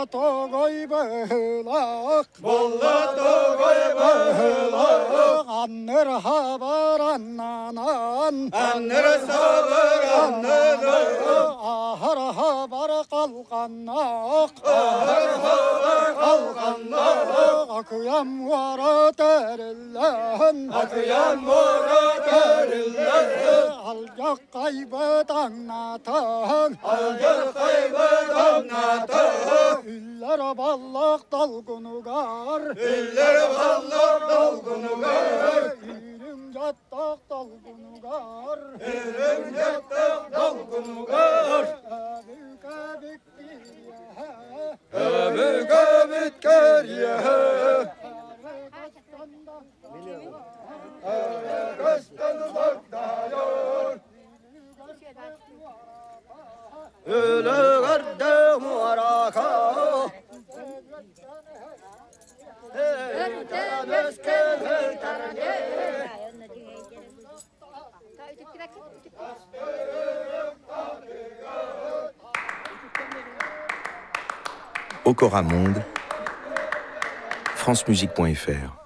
togoy bölak Bolla togoy bölak Annır haber annanan Annır sabır annanan Ahır haber kalkanak Ahır haber kalkanlar Akıyam vara terillen Akıyan mora deriller Alcak kaybet anlatan Algır kaybet anlatan Üller ballak dalgunu gar Üller vallar dalgunu gar Ürüm yattak dalgunu gar Ürüm yattak dalgunu gar Büyük büyük diye Öbük öbük geriye Gözden uzaktayor Ölü gardem varaka Heytan özke heytan Okora Monde, francemusique.fr